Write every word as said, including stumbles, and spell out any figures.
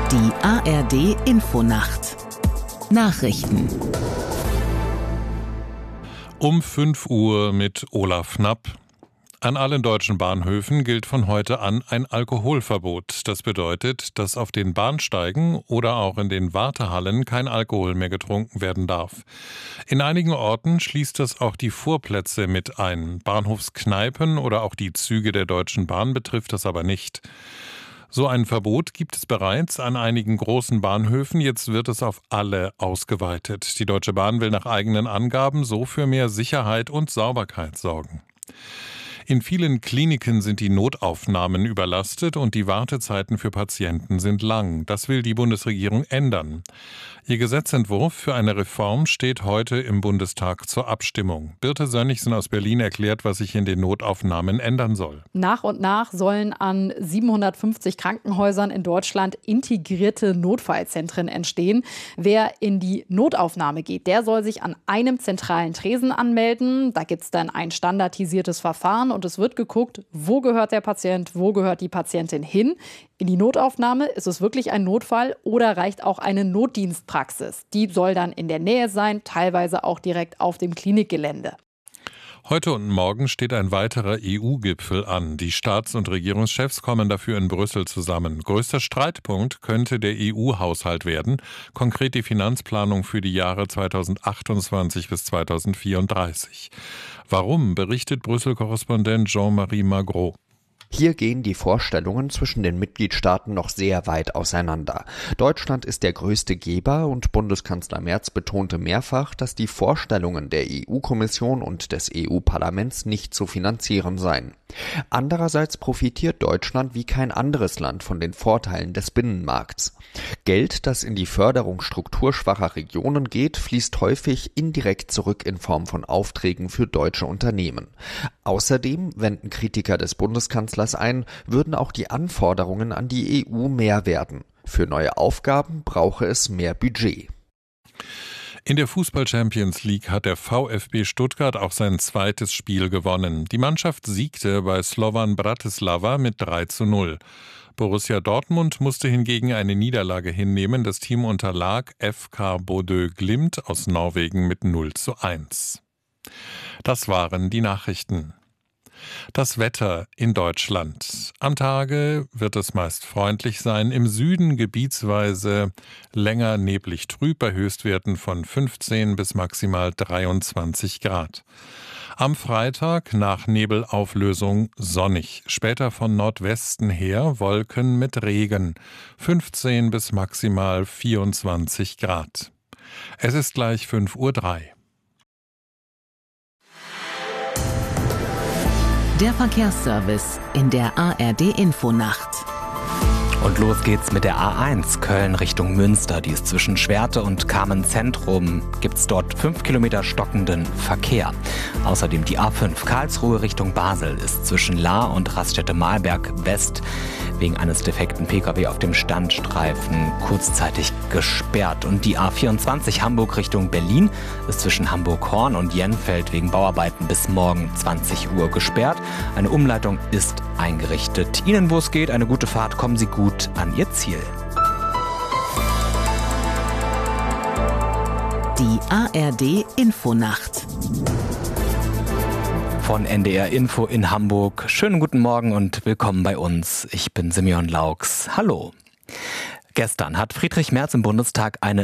Die A R D Infonacht Nachrichten Um fünf Uhr mit Olaf Knapp. An allen deutschen Bahnhöfen gilt von heute an ein Alkoholverbot. Das bedeutet, dass auf den Bahnsteigen oder auch in den Wartehallen kein Alkohol mehr getrunken werden darf. In einigen Orten schließt das auch die Vorplätze mit ein. Bahnhofskneipen oder auch die Züge der Deutschen Bahn betrifft das aber nicht. So ein Verbot gibt es bereits an einigen großen Bahnhöfen, jetzt wird es auf alle ausgeweitet. Die Deutsche Bahn will nach eigenen Angaben so für mehr Sicherheit und Sauberkeit sorgen. In vielen Kliniken sind die Notaufnahmen überlastet und die Wartezeiten für Patienten sind lang. Das will die Bundesregierung ändern. Ihr Gesetzentwurf für eine Reform steht heute im Bundestag zur Abstimmung. Birte Sönnigsen aus Berlin erklärt, was sich in den Notaufnahmen ändern soll. Nach und nach sollen an siebenhundertfünfzig Krankenhäusern in Deutschland integrierte Notfallzentren entstehen. Wer in die Notaufnahme geht, der soll sich an einem zentralen Tresen anmelden. Da gibt es dann ein standardisiertes Verfahren und es wird geguckt, wo gehört der Patient, wo gehört die Patientin hin. In die Notaufnahme, ist es wirklich ein Notfall oder reicht auch eine Notdienstpraxis? Die soll dann in der Nähe sein, teilweise auch direkt auf dem Klinikgelände. Heute und morgen steht ein weiterer E U-Gipfel an. Die Staats- und Regierungschefs kommen dafür in Brüssel zusammen. Größter Streitpunkt könnte der E U-Haushalt werden, konkret die Finanzplanung für die Jahre zweitausendachtundzwanzig bis zweitausendvierunddreißig. Warum, berichtet Brüssel-Korrespondent Jean-Marie Magro. Hier gehen die Vorstellungen zwischen den Mitgliedstaaten noch sehr weit auseinander. Deutschland ist der größte Geber und Bundeskanzler Merz betonte mehrfach, dass die Vorstellungen der E U-Kommission und des E U-Parlaments nicht zu finanzieren seien. Andererseits profitiert Deutschland wie kein anderes Land von den Vorteilen des Binnenmarkts. Geld, das in die Förderung strukturschwacher Regionen geht, fließt häufig indirekt zurück in Form von Aufträgen für deutsche Unternehmen. Außerdem wenden Kritiker des Bundeskanzlers ein, würden auch die Anforderungen an die E U mehr werden. Für neue Aufgaben brauche es mehr Budget. In der Fußball-Champions League hat der VfB Stuttgart auch sein zweites Spiel gewonnen. Die Mannschaft siegte bei Slovan Bratislava mit drei zu null. Borussia Dortmund musste hingegen eine Niederlage hinnehmen. Das Team unterlag F K Bodø Glimt aus Norwegen mit null zu eins. Das waren die Nachrichten. Das Wetter in Deutschland. Am Tage wird es meist freundlich sein, im Süden gebietsweise länger neblig trüb bei Höchstwerten von fünfzehn bis maximal dreiundzwanzig Grad. Am Freitag nach Nebelauflösung sonnig, später von Nordwesten her Wolken mit Regen, fünfzehn bis maximal vierundzwanzig Grad. Es ist gleich fünf Uhr drei. Der Verkehrsservice in der A R D Infonacht. Und los geht's mit der A eins Köln Richtung Münster. Die ist zwischen Schwerte und Kamen Zentrum. Gibt's dort fünf Kilometer stockenden Verkehr. Außerdem die A fünf Karlsruhe Richtung Basel ist zwischen Lahr und Raststätte-Mahlberg West wegen eines defekten Pkw auf dem Standstreifen kurzzeitig gesperrt. Und die A vierundzwanzig Hamburg Richtung Berlin ist zwischen Hamburg-Horn und Jenfeld wegen Bauarbeiten bis morgen zwanzig Uhr gesperrt. Eine Umleitung ist eingerichtet. Ihnen, wo es geht, eine gute Fahrt. Kommen Sie gut an Ihr Ziel. Die A R D Infonacht. Von N D R Info in Hamburg. Schönen guten Morgen und willkommen bei uns. Ich bin Simeon Laux. Hallo. Gestern hat Friedrich Merz im Bundestag eine